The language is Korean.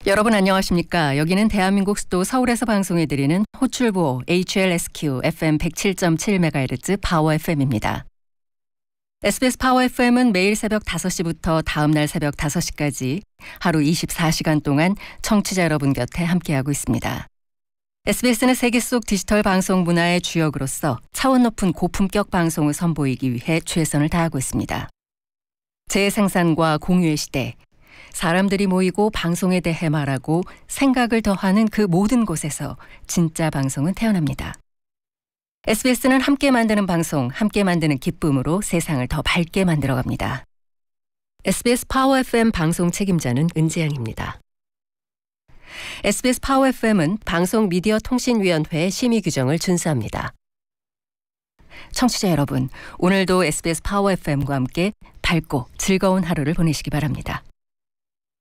여러분 안녕하십니까? 여기는 대한민국 수도 서울에서 방송해드리는 호출보 HLSQ FM 107.7MHz 파워 FM입니다. SBS 파워 FM은 매일 새벽 5시부터 다음 날 새벽 5시까지 하루 24시간 동안 청취자 여러분 곁에 함께하고 있습니다. SBS는 세계 속 디지털 방송 문화의 주역으로서 차원 높은 고품격 방송을 선보이기 위해 최선을 다하고 있습니다. 재생산과 공유의 시대, 사람들이 모이고 방송에 대해 말하고 생각을 더하는 그 모든 곳에서 진짜 방송은 태어납니다. SBS는 함께 만드는 방송, 함께 만드는 기쁨으로 세상을 더 밝게 만들어갑니다. SBS 파워 FM 방송 책임자는 은지양입니다. SBS 파워 FM은 방송미디어통신위원회의 심의 규정을 준수합니다. 청취자 여러분, 오늘도 SBS 파워 FM과 함께 밝고 즐거운 하루를 보내시기 바랍니다.